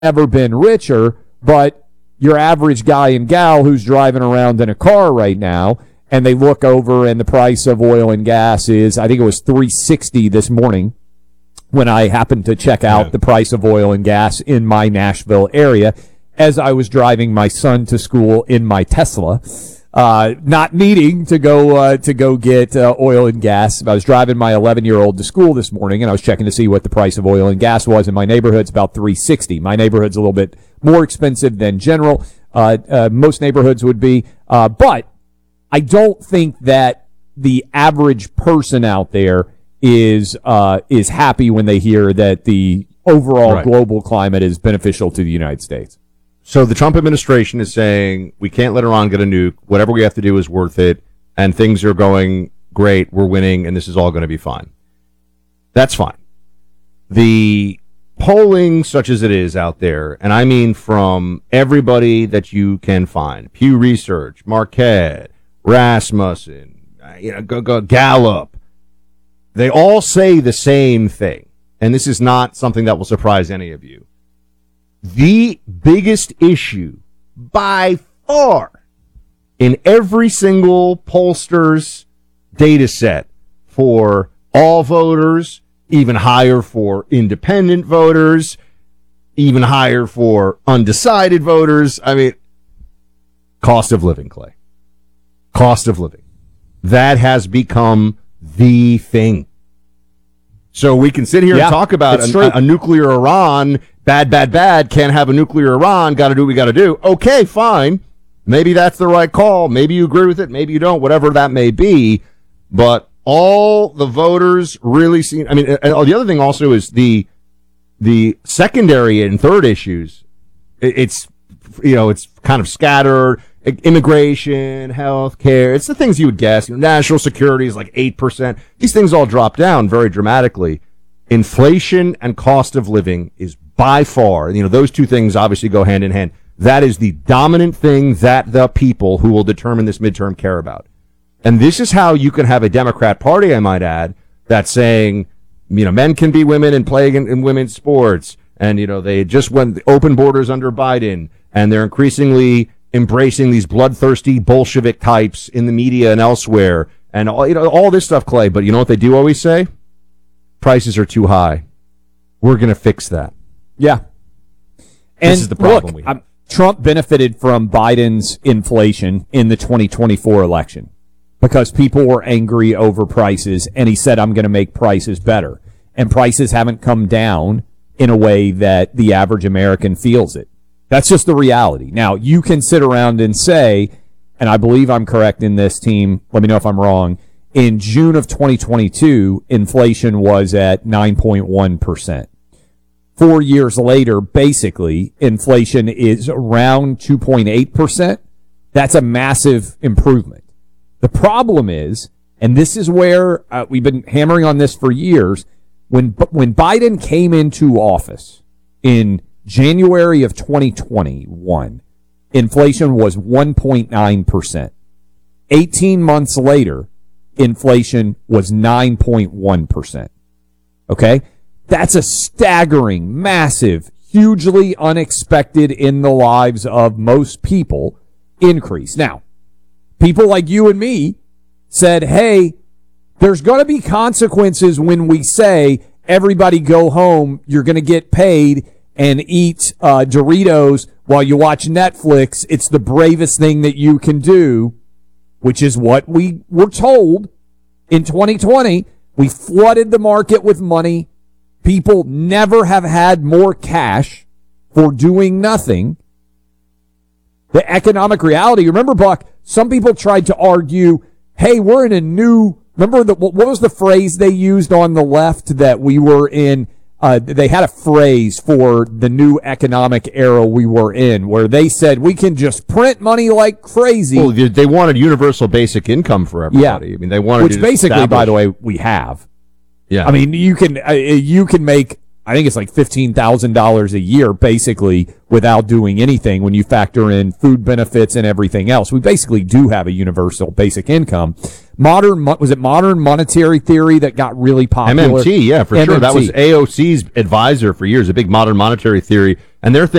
never been richer, but your average guy and gal who's driving around in a car right now, and they look over and the price of oil and gas is, I think it was $3.60 this morning when I happened to check out the price of oil and gas in my Nashville area as I was driving my son to school in my Tesla. Not needing to go get oil and gas. I was driving my 11-year-old to school this morning, and I was checking to see what the price of oil and gas was in my neighborhood. It's about $3.60. My neighborhood's a little bit more expensive than general. Most neighborhoods would be. But I don't think that the average person out there is happy when they hear that the overall global climate is beneficial to the United States. So the Trump administration is saying we can't let Iran get a nuke. Whatever we have to do is worth it, and things are going great. We're winning, and this is all going to be fine. That's fine. The polling, such as it is out there, and I mean from everybody that you can find, Pew Research, Marquette, Rasmussen, Gallup, they all say the same thing, and this is not something that will surprise any of you. The biggest issue by far in every single pollster's data set for all voters, even higher for independent voters, even higher for undecided voters. I mean, cost of living, Clay. Cost of living. That has become the thing. So we can sit here and talk about a nuclear Iran. Bad, can't have a nuclear Iran, got to do what we got to do. Okay, fine. Maybe that's the right call. Maybe you agree with it, maybe you don't, whatever that may be. But all the voters really seem, I mean, and the other thing also is the secondary and third issues. It's kind of scattered. Immigration, health care, it's the things you would guess. National security is like 8%. These things all drop down very dramatically. Inflation and cost of living is by far, those two things obviously go hand in hand. That is the dominant thing that the people who will determine this midterm care about. And this is how you can have a Democrat Party, I might add, that's saying, men can be women and play in women's sports. And, they just went open borders under Biden, and they're increasingly embracing these bloodthirsty Bolshevik types in the media and elsewhere. And all this stuff, Clay. But you know what they do always say? Prices are too high. We're going to fix that. Yeah. And this is the problem we have. Trump benefited from Biden's inflation in the 2024 election because people were angry over prices, and he said, I'm going to make prices better. And prices haven't come down in a way that the average American feels it. That's just the reality. Now, you can sit around and say, and I believe I'm correct in this, team, let me know if I'm wrong, in June of 2022, inflation was at 9.1%. 4 years later, basically, inflation is around 2.8%. That's a massive improvement. The problem is, and this is where we've been hammering on this for years, when Biden came into office in January of 2021, inflation was 1.9%. 18 months later, inflation was 9.1%. Okay? That's a staggering, massive, hugely unexpected in the lives of most people increase. Now, people like you and me said, hey, there's going to be consequences when we say everybody go home, you're going to get paid and eat Doritos while you watch Netflix. It's the bravest thing that you can do, which is what we were told in 2020. We flooded the market with money. People never have had more cash for doing nothing. The economic reality, remember, Buck, some people tried to argue, hey, we're in a new, remember, what was the phrase they used on the left that we were in? They had a phrase for the new economic era we were in where they said we can just print money like crazy. Well, they wanted universal basic income for everybody. Yeah. I mean, they wanted which basically, by the way, we have. Yeah. I mean, you can make, I think it's like $15,000 a year basically without doing anything when you factor in food benefits and everything else. We basically do have a universal basic income. Was it modern monetary theory that got really popular? MMT, yeah, for sure. That was AOC's advisor for years, a big modern monetary theory And they're